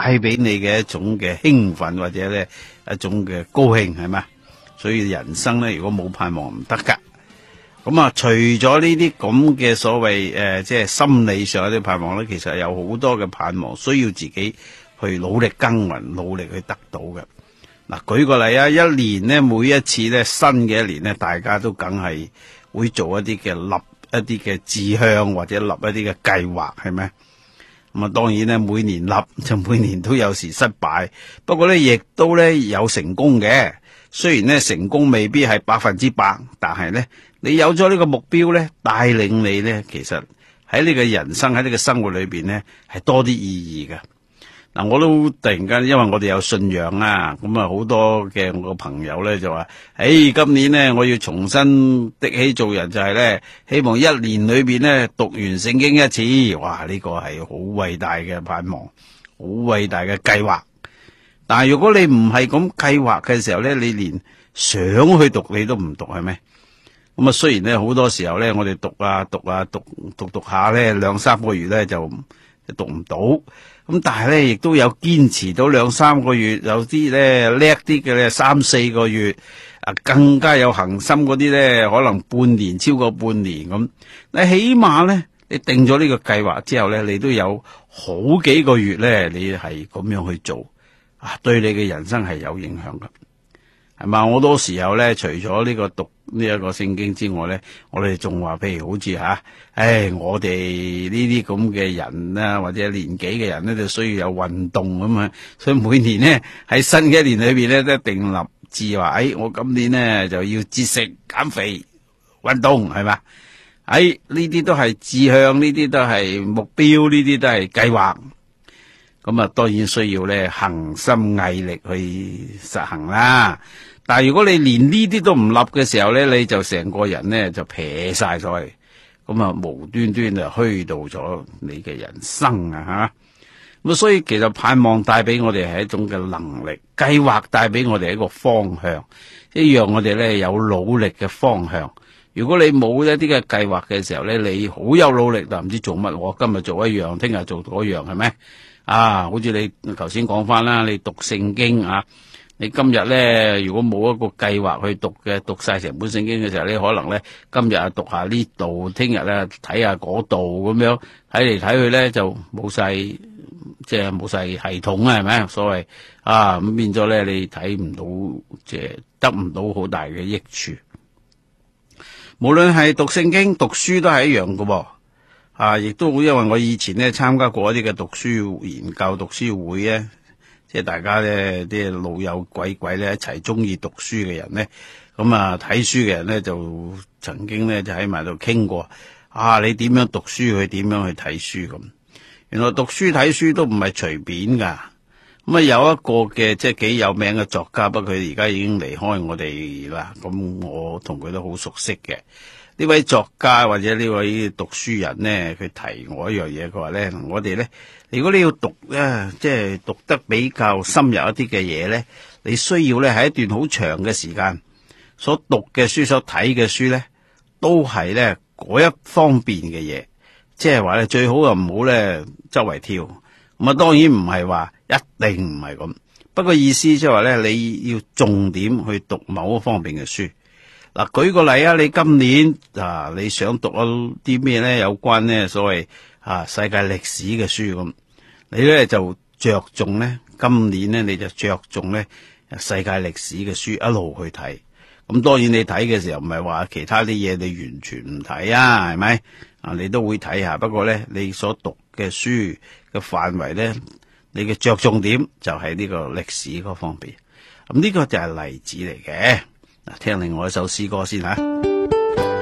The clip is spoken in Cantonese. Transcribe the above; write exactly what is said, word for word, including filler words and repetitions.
帶俾你嘅一種嘅興奮或者咧一種嘅高興，係嘛？所以人生咧，如果冇盼望唔得噶。咁啊，除咗呢啲咁嘅所謂誒、呃，即係心理上嘅盼望咧，其實有好多嘅盼望需要自己去努力耕耘，努力去得到嘅。嗱，舉個例啊，一年呢，每一次咧新嘅一年呢，大家都梗係會做一啲嘅立一啲嘅志向或者立一啲嘅計劃，係咪？咁啊，當然咧，每年立就每年都有時失敗，不過咧亦都咧有成功嘅。雖然咧成功未必係百分之百，但係咧你有咗呢個目標咧，帶領你咧，其實喺你嘅人生喺你嘅生活裏邊咧係多啲意義嘅。嗱，我都突然間，因為我哋有信仰啊，咁啊好多嘅我個朋友咧就話，誒，今年咧我要重新的起做人，就係咧希望一年裏邊咧讀完聖經一次。哇，呢個係好偉大嘅盼望，好偉大嘅計劃。但係如果你唔係咁計劃嘅時候咧，你連想去讀你都唔讀，係咪？咁啊，雖然咧好多時候咧，我哋讀啊讀啊讀讀讀下咧，兩三個月咧就讀唔到。咁但係咧，亦都有堅持到兩三個月，有啲咧叻啲嘅咧三四個月，啊更加有恒心嗰啲咧，可能半年超過半年咁。你起碼咧，你定咗呢個計劃之後咧，你都有好幾個月咧，你係咁樣去做，啊對你嘅人生係有影響噶。係嘛？好多時候咧，除咗呢個讀呢一個聖經之外咧，我哋仲話，譬如好似吓，唉，我哋呢啲咁嘅人啦，或者年紀嘅人咧，就需要有運動咁啊。所以每年咧喺新嘅一年裏邊咧，都定立志話，誒，我今年咧就要節食、減肥、運動，係嘛？誒，呢啲都係志向，呢啲都係目標，呢啲都係計劃。咁啊，當然需要咧恒心毅力去實行啦。但係如果你連呢啲都唔立嘅時候咧，你就成個人咧就撇晒咗去，咁啊無端端就虛度咗你嘅人生啊吓。咁啊，所以其實盼望帶俾我哋係一種嘅能力，計劃帶俾我哋一個方向，一樣我哋咧有努力嘅方向。如果你冇一啲嘅計劃嘅時候咧，你好有努力但唔知做乜，我今日做一樣，聽日做嗰樣，係咪？啊，好似你頭先講翻啦，你讀聖經啊，你今日咧如果冇一個計劃去讀嘅，讀晒成本聖經嘅時候，你可能咧今日啊讀下呢度，聽日咧睇下嗰度咁樣，睇嚟睇去咧就冇晒，即係冇晒系統啊，係咪？所謂啊，咁變咗咧你睇唔到，即係得唔到好大嘅益處。無論係讀聖經、讀書都係一樣噶噃。啊，亦都因為我以前咧參加過一啲嘅讀書研究讀書會咧，即係大家咧啲老友鬼鬼咧一齊中意讀書嘅人咧，咁啊睇書嘅人咧就曾經咧就喺埋度傾過，啊你點樣讀書，去點樣去睇書咁。原來讀書睇書都唔係隨便噶。咁啊有一個嘅即係幾有名嘅作家，不過佢而家已經離開我哋啦。咁我同佢都好熟悉嘅。呢位作家或者呢位讀書人呢，佢提我一樣嘢，佢話咧，我哋咧，如果你要讀咧，即係讀得比較深入一啲嘅嘢咧，你需要咧喺一段好長嘅時間所讀嘅書、所睇嘅書咧，都係咧嗰一方面嘅嘢，即係話咧最好又唔好咧周圍跳。咁啊，當然唔係話一定唔係咁，不過意思即係話咧，你要重點去讀某一方面嘅書。嗱，舉個例啊，你今年啊，你想讀啲咩咧？有關咧所謂啊世界歷史嘅書咁，你咧就着重咧，今年咧你就着重咧世界歷史嘅書一路去睇。咁當然你睇嘅時候唔係話其他啲嘢你完全唔睇啊，係咪？啊，你都會睇下，不過咧你所讀嘅書嘅範圍咧，你嘅着重點就係呢個歷史嗰方面。咁呢個就係例子嚟嘅。嗱，聽另外一首詩歌先吓。